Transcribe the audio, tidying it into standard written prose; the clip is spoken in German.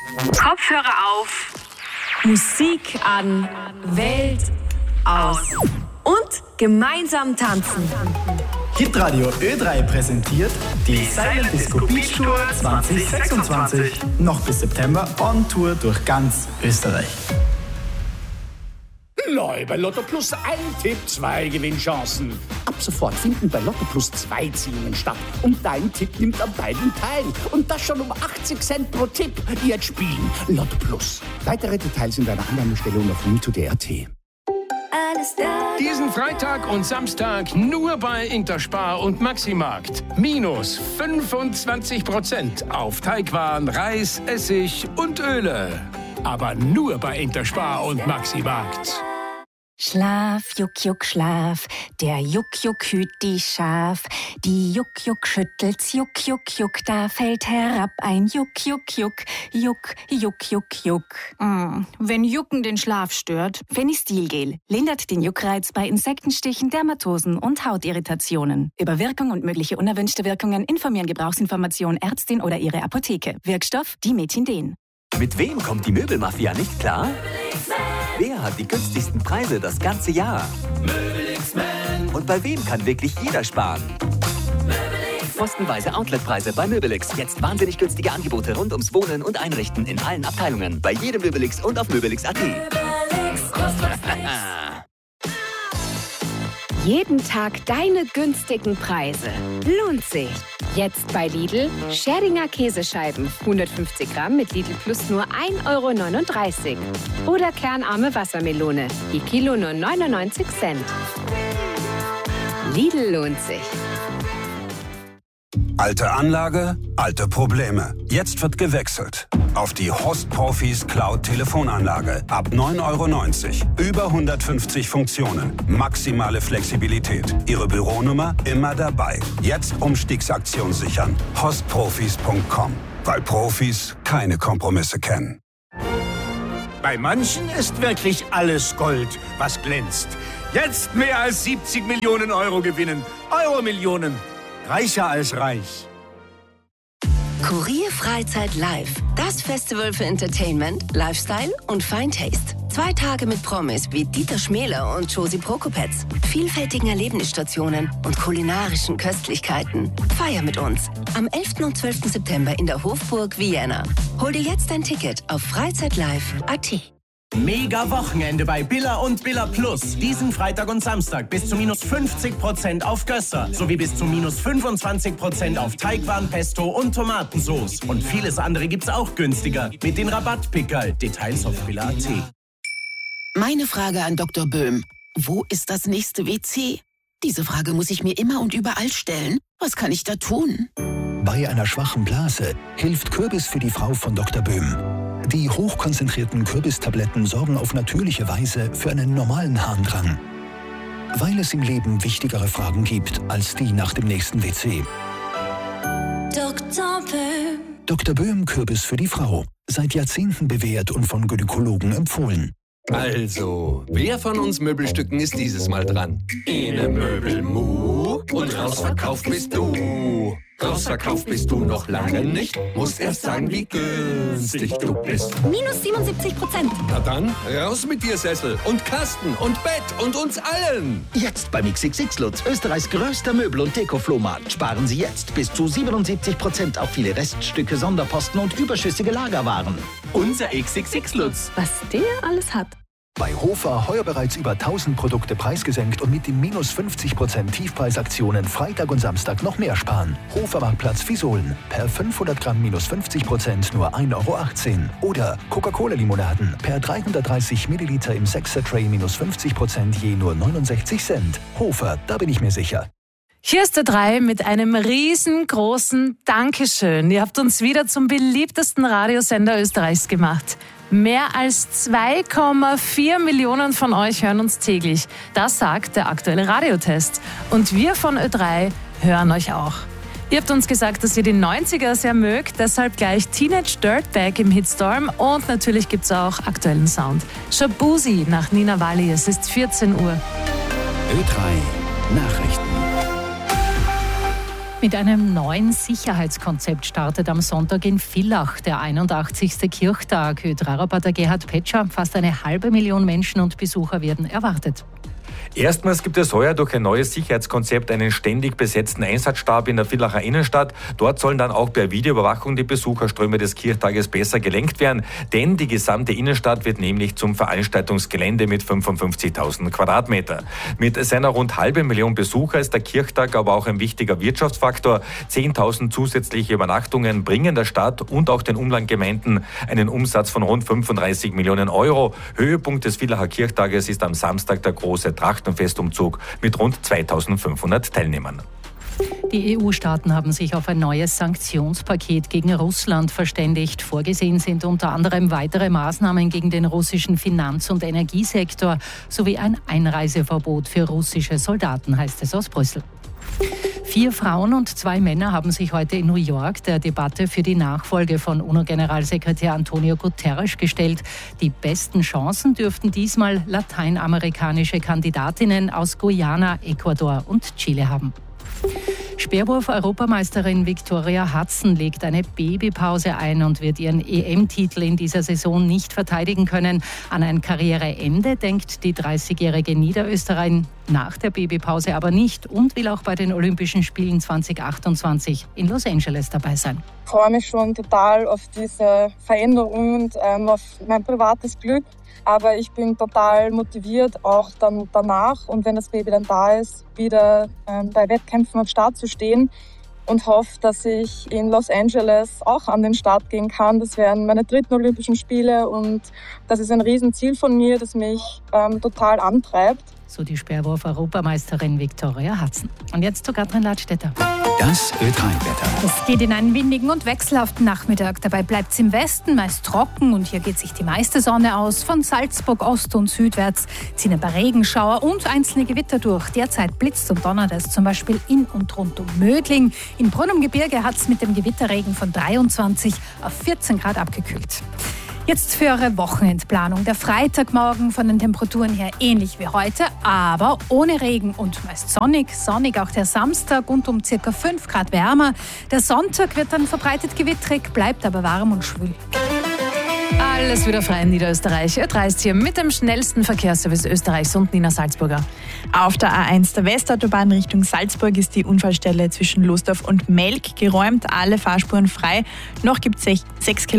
Kopfhörer auf. Musik an. Welt aus. Und gemeinsam tanzen. Hitradio Ö3 präsentiert die Silent Disco Beach Tour 2026. Noch bis September on Tour durch ganz Österreich. Neu bei Lotto Plus ein Tipp, 2 Gewinnchancen. Ab sofort finden bei Lotto Plus 2 Ziehungen statt. Und dein Tipp nimmt an beiden teil. Und das schon um 80 Cent pro Tipp. Jetzt spielen Lotto Plus. Weitere Details in deiner Annahmestelle und auf www.de.at. Diesen Freitag und Samstag nur bei Interspar und Maximarkt. Minus 25% auf Teigwaren, Reis, Essig und Öle. Aber nur bei Interspar und Maximarkt. Schlaf, Juck, Juck, Schlaf, der Juck, Juck hüt die Schaf. Die Juck, Juck schüttelt's, Juck, Juck, Juck, da fällt herab ein Juck, Juck, Juck, Juck, Juck, Juck, Juck. Wenn Jucken den Schlaf stört, Fenistilgel lindert den Juckreiz bei Insektenstichen, Dermatosen und Hautirritationen. Über Wirkung und mögliche unerwünschte Wirkungen informieren Gebrauchsinformation Ärztin oder ihre Apotheke. Wirkstoff Dimetindin. Mit wem kommt die Möbelmafia nicht klar? Wer hat die günstigsten Preise das ganze Jahr? Und bei wem kann wirklich jeder sparen? Postenweise Outletpreise bei Möbelix. Jetzt wahnsinnig günstige Angebote rund ums Wohnen und Einrichten in allen Abteilungen. Bei jedem Möbelix und auf Möbelix.at. Jeden Tag deine günstigen Preise. Lohnt sich. Jetzt bei Lidl Scheringer Käsescheiben. 150 Gramm mit Lidl Plus nur 1,39 €. Oder kernarme Wassermelone. Die Kilo nur 99 Cent. Lidl lohnt sich. Alte Anlage, alte Probleme. Jetzt wird gewechselt auf die Host Profis Cloud Telefonanlage. Ab 9,90 €. Über 150 Funktionen. Maximale Flexibilität. Ihre Büronummer immer dabei. Jetzt Umstiegsaktion sichern. hostprofis.com. Weil Profis keine Kompromisse kennen. Bei manchen ist wirklich alles Gold, was glänzt. Jetzt mehr als 70 Millionen Euro gewinnen. Euro-Millionen. Reicher als reich. Kurier Freizeit Live. Das Festival für Entertainment, Lifestyle und Fine Taste. 2 Tage mit Promis wie Dieter Schmäler und Josie Prokopetz. Vielfältigen Erlebnisstationen und kulinarischen Köstlichkeiten. Feier mit uns. Am 11. und 12. September in der Hofburg Vienna. Hol dir jetzt dein Ticket auf freizeitlive.at. Mega Wochenende bei Billa und Billa Plus. Diesen Freitag und Samstag bis zu minus 50% auf Gösser. Sowie bis zu minus 25% auf Teigwaren, Pesto und Tomatensauce. Und vieles andere gibt's auch günstiger. Mit den Rabattpickerl. Details auf Billa.at. Meine Frage an Dr. Böhm. Wo ist das nächste WC? Diese Frage muss ich mir immer und überall stellen. Was kann ich da tun? Bei einer schwachen Blase hilft Kürbis für die Frau von Dr. Böhm. Die hochkonzentrierten Kürbistabletten sorgen auf natürliche Weise für einen normalen Harndrang. Weil es im Leben wichtigere Fragen gibt als die nach dem nächsten WC. Dr. Böhm. Dr. Böhm Kürbis für die Frau. Seit Jahrzehnten bewährt und von Gynäkologen empfohlen. Also, wer von uns Möbelstücken ist dieses Mal dran? Ine Möbelmu und rausverkauft bist du. Rausverkauft bist du noch lange nicht. Musst erst sagen, wie günstig du bist. Minus 77%. Na dann, raus mit dir, Sessel und Kasten und Bett und uns allen. Jetzt beim XXX Lutz, Österreichs größter Möbel- und Deko-Flohmarkt. Sparen Sie jetzt bis zu 77% auf viele Reststücke, Sonderposten und überschüssige Lagerwaren. Unser XXX Lutz. Was der alles hat. Bei Hofer heuer bereits über 1000 Produkte preisgesenkt und mit den minus 50% Tiefpreisaktionen Freitag und Samstag noch mehr sparen. Hofer Marktplatz Visolen. Per 500 Gramm minus 50% nur 1,18 €. Oder Coca-Cola-Limonaden. Per 330 Milliliter im 6er-Tray minus 50% je nur 69 Cent. Hofer, da bin ich mir sicher. Hier ist der 3 mit einem riesengroßen Dankeschön. Ihr habt uns wieder zum beliebtesten Radiosender Österreichs gemacht. Mehr als 2,4 Millionen von euch hören uns täglich. Das sagt der aktuelle Radiotest. Und wir von Ö3 hören euch auch. Ihr habt uns gesagt, dass ihr die 90er sehr mögt, deshalb gleich Teenage Dirtbag im Hitstorm und natürlich gibt's auch aktuellen Sound. Shabuzi nach Nina Wally, es ist 14 Uhr. Ö3 Nachrichten. Mit einem neuen Sicherheitskonzept startet am Sonntag in Villach der 81. Kirchtag. Ö3-Reporter Gerhard Petscher, fast 500.000 Menschen und Besucher werden erwartet. Erstmals gibt es heuer durch ein neues Sicherheitskonzept einen ständig besetzten Einsatzstab in der Villacher Innenstadt. Dort sollen dann auch per Videoüberwachung die Besucherströme des Kirchtages besser gelenkt werden, denn die gesamte Innenstadt wird nämlich zum Veranstaltungsgelände mit 55.000 Quadratmeter. Mit seiner rund 500.000 Besucher ist der Kirchtag aber auch ein wichtiger Wirtschaftsfaktor. 10.000 zusätzliche Übernachtungen bringen der Stadt und auch den Umlandgemeinden einen Umsatz von rund 35 Millionen Euro. Höhepunkt des Villacher Kirchtages ist am Samstag der große Trachtenfestumzug mit rund 2.500 Teilnehmern. Die EU-Staaten haben sich auf ein neues Sanktionspaket gegen Russland verständigt. Vorgesehen sind unter anderem weitere Maßnahmen gegen den russischen Finanz- und Energiesektor sowie ein Einreiseverbot für russische Soldaten, heißt es aus Brüssel. 4 Frauen und 2 Männer haben sich heute in New York der Debatte für die Nachfolge von UNO-Generalsekretär Antonio Guterres gestellt. Die besten Chancen dürften diesmal lateinamerikanische Kandidatinnen aus Guyana, Ecuador und Chile haben. Speerwurf-Europameisterin Victoria Hudson legt eine Babypause ein und wird ihren EM-Titel in dieser Saison nicht verteidigen können. An ein Karriereende denkt die 30-jährige Niederösterreicherin nach der Babypause aber nicht und will auch bei den Olympischen Spielen 2028 in Los Angeles dabei sein. Ich freue mich schon total auf diese Veränderung und auf mein privates Glück. Aber ich bin total motiviert, auch dann danach und wenn das Baby dann da ist, wieder bei Wettkämpfen am Start zu stehen und hoffe, dass ich in Los Angeles auch an den Start gehen kann. Das wären meine 3. Olympischen Spiele und das ist ein Riesenziel von mir, das mich total antreibt. So die Speerwurf-Europameisterin Victoria Hudson. Und jetzt zu Katrin Ladstätter. Das Ö3-Wetter. Es geht in einen windigen und wechselhaften Nachmittag. Dabei bleibt es im Westen meist trocken und hier geht sich die meiste Sonne aus. Von Salzburg ost- und südwärts ziehen ein paar Regenschauer und einzelne Gewitter durch. Derzeit blitzt und donnert es zum Beispiel in und rund um Mödling. In Brunn im Gebirge hat es mit dem Gewitterregen von 23 auf 14 Grad abgekühlt. Jetzt für eure Wochenendplanung. Der Freitagmorgen von den Temperaturen her ähnlich wie heute, aber ohne Regen und meist sonnig. Sonnig auch der Samstag und um ca. 5 Grad wärmer. Der Sonntag wird dann verbreitet gewitterig, bleibt aber warm und schwül. Alles wieder frei in Niederösterreich. Ö3 ist hier mit dem schnellsten Verkehrsservice Österreichs und Nina Salzburger. Auf der A1 der Westautobahn Richtung Salzburg ist die Unfallstelle zwischen Losdorf und Melk geräumt. Alle Fahrspuren frei. Noch gibt es 6 Kilometer